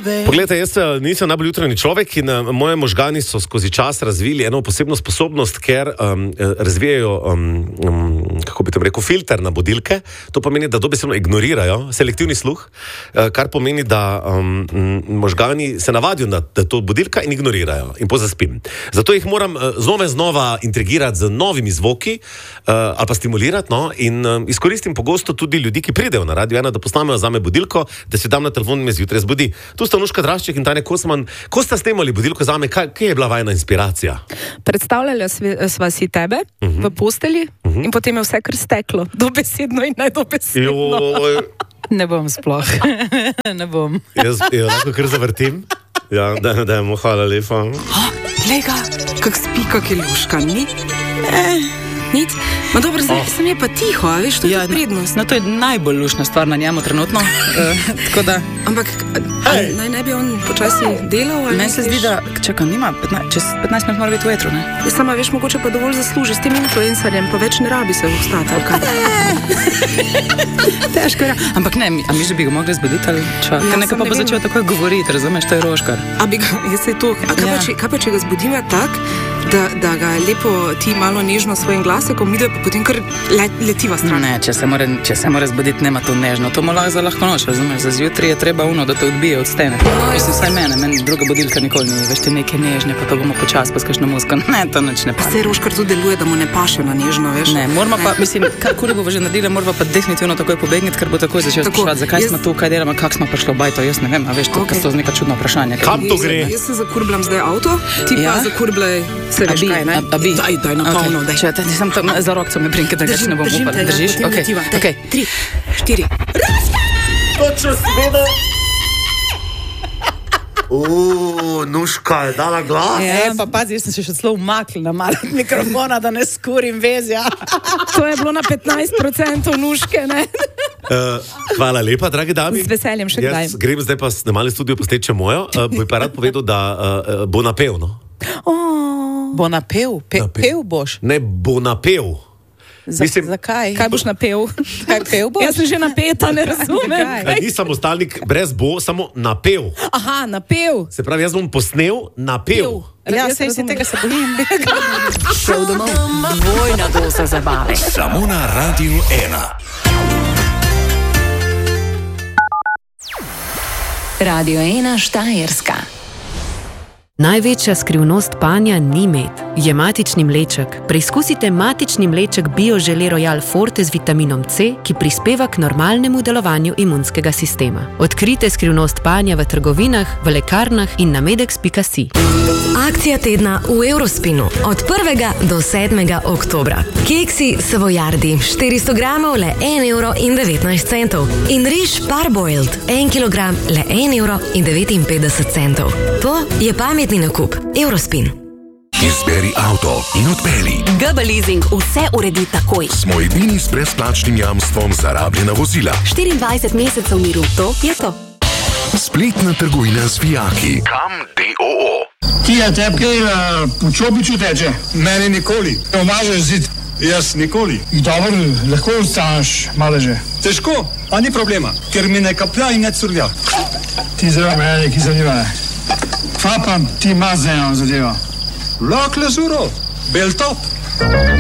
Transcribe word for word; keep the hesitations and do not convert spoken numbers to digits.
Poglejte, jaz nisem najbolj jutranji človek in uh, moje možgani so skozi čas razvili eno posebno sposobnost, ker um, razvijajo, um, um, kako bi tam rekel, filter na budilke. To pomeni, da dobesedno ignorirajo selektivni sluh, uh, kar pomeni, da um, možgani se navadijo na to budilka in ignorirajo in pozaspim. Zato jih moram uh, znova in znova intrigirati z novimi zvoki uh, ali pa stimulirati, no, in uh, izkoristim pogosto tudi ljudi, ki pridejo na Radio ena, da posnamejo zame budilko, da si dam na telefon in me zjutraj zbudi. Tu sta Nuška Drašček in Tanja Kosman. Ko sta snemali budilko zame, kaj, kaj je bila vajna inspiracija? Predstavljali sva si tebe uh -huh. v posteli uh -huh. in potem je vse kar steklo. Dobesedno in najdobesedno. Joj. Ne bom sploh. ne bom. Jaz jo lahko kar zavrtim. Ja, dajmo, dajmo, hvala lepa. Oh, lega, kak spi, kak je Luška, ni? Eh, nic. Ma dobro, zdaj oh. sem je pa tiho, a veš, to je ja, prednost. No, to je najbolj lušna stvar na njemu trenutno. uh, tako da... Ampak, hey. naj ne bi on počasi delal? Meni se zdi, da, čakam, nima, petnajst, čez petnajst minut mora biti v etru, ne? Ja, sama, veš, mogoče pa dovolj zasluži s tem influencerjem, pa več ne rabi se vstati, ali kaj? Težko je. Ampak ne, mi, a mi že bi ga mogli zbuditi, ali čo? Ja, Ker nekaj pa bo začel takoj govoriti, razumeš, to je Roškar. A bi ga, jaz se to, a kaj, ja. pa, če, kaj pa, če ga zbudiva tak, da, da ga lepo ti malo nežno svojim glasekom ide, pa potem kar le, letiva stran. Ne, če se mora, če se mora zbuditi, nema to nežno, to mu lahko za lahko noč, razumeš, za zjutraj je treba uno, da te odbije od stene. No, mislim, vsaj mene, meni druga budilka nikoli ni, veš, ti neke nežne, pa to bomo počas, pa skaš na musko, ne, to nič ne pa. Pa se Roškar tudi deluje, da mu ne paše na nežno, veš. Ne, moramo pa, mislim, karkoli bo že naredila, moramo pa definitivno takoj pobegniti, ker bo takoj začel spraševati, zakaj jaz... smo tu, kaj delamo, kak smo prišli v bajto, jaz ne vem, a veš, to, okay. to je neka čudna vprašanja. Kam to gre? Jaz se zakurbljam zdaj avto, ti ja? pa zakurblaj se veš kaj, ne? Abi. Daj, daj, napolno, okay. daj. Če, te, sem tam za rokco me brinke, da ga ne bom upala. Držiš? Ok, ok. Tri, štiri. Roškar! Točno smedo! Uuu, Nuška je dala glas. E, pa pazi, jaz sem se še celo umaknila malo od mikrofona, da ne skurim vezja. To je bilo na petnajst procentov Nuške, ne? Uh, hvala lepa, dragi dami. Z veseljem še kdaj. Jaz grem zdaj pa snemali studio posnet še mojo. Uh, bi pa rad povedal, da uh, bo napel, no? Oh. Bo napel? Pe, napel? Pel boš? Ne, bo napel. Z, Mislim, zakaj? Kaj boš napel? Kaj pel boš? Jaz sem že napeta, ne razumem. Ni samostalnik brez bo, samo napel. Aha, napel. Se pravi, jaz bom posnel napel. Ja, sej si tega se bojim. Šel domov. Dvojna doza zabave. Samo na Radio ena. Radio ena Štajerska. Največja skrivnost panja ni med, je matični mleček. Preizkusite matični mleček Bio-Žele Royal Forte z vitaminom C, ki prispeva k normalnemu delovanju imunskega sistema. Odkrite skrivnost panja v trgovinah, v lekarnah in na medex pika si. Akcija tedna v Eurospinu od prvega do sedmega oktobra. Keksi Savojardi štiristo gramov le en evro in devetnajst centov in riž Parboiled en kilogram le en evro in devetinpetdeset centov. To je pametni nakup. Eurospin. Izberi avto in odpeli. G B Leasing vse uredi takoj. Smo edini s brezplačnim jamstvom za rabljena vozila. štiriindvajset mesecev miru, to je to. Spletna trgovina z vijaki. Kam D O O. Tija, tebi kaj uh, po čopiču teče? Meni nikoli. Omažeš zid? Jaz nikoli. Dobro, lahko ostaneš maleže. Težko, a ni problema, ker mi ne kaplja in ne curlja. Ti zelo mene, ki zanima. Fapam, ti mazeno zadeva. Lak lezuro, bel top.